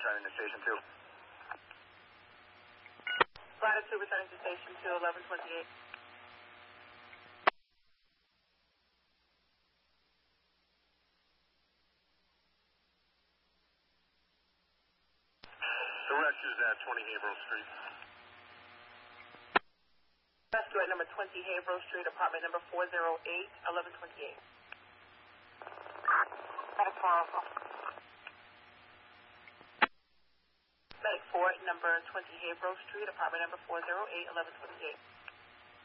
returning to Station 2. Latitude returning to Station 2, 1128. The rescue's at 20 Haverhill Street. Rescue at number 20 Haverhill Street, apartment number 408, 1128. Medic 4. Medic 4, number 20 Haverhill Street, apartment number 408, 1128.